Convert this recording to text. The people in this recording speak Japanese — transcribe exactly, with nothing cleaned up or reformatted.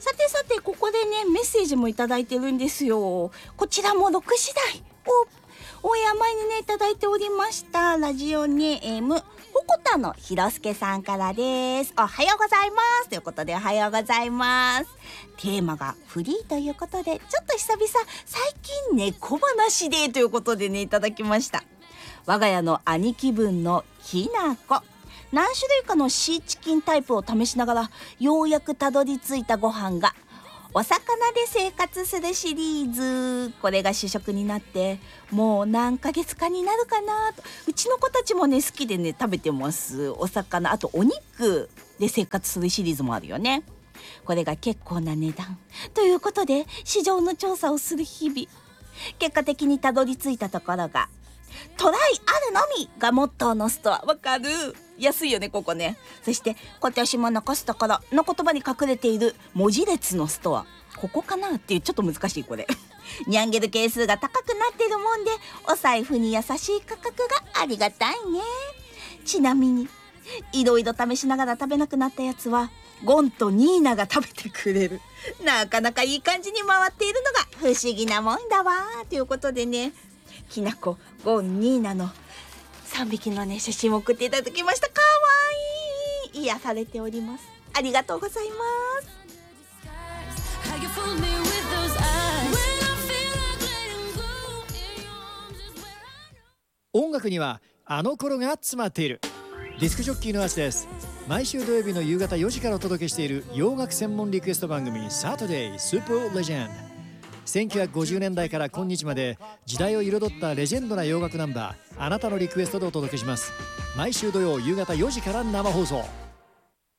さてさて、ここでねメッセージもいただいてるんですよ。こちらもろくじ台お大山にねいただいておりました。ラジオネームほこたのひろすけさんからです。おはようございますということで、おはようございます。テーマがフリーということで、ちょっと久々最近猫話でということでねいただきました。我が家の兄貴分のきなこ、何種類かのシーチキンタイプを試しながらようやくたどり着いたご飯がお魚で生活するシリーズ。これが主食になってもう何ヶ月かになるかなと。うちの子たちもね好きでね食べてます。お魚、あとお肉で生活するシリーズもあるよね。これが結構な値段ということで市場の調査をする日々。結果的にたどり着いたところがトライあるのみがモットーのストア。わかる？安いよねここね。そして今年も残すところの言葉に隠れている文字列のストア、ここかなっていう、ちょっと難しいこれにゃんげる係数が高くなってるもんで、お財布に優しい価格がありがたいね。ちなみにいろいろ試しながら食べなくなったやつはゴンとニーナが食べてくれる。なかなかいい感じに回っているのが不思議なもんだわということでね、きなこ、ゴン、ニーナのさんびきのね写真を送っていただきました。かわいい、癒されております。ありがとうございます。 音楽にはあの頃が詰まっている。ディスクジョッキーのアスです。毎週土曜日の夕方よじからお届けしている洋楽専門リクエスト番組サタデースーパーレジェンド。せんきゅうひゃくごじゅうねんだいから今日まで時代を彩ったレジェンドな洋楽ナンバー、あなたのリクエストでお届けします。毎週土曜夕方よじから生放送。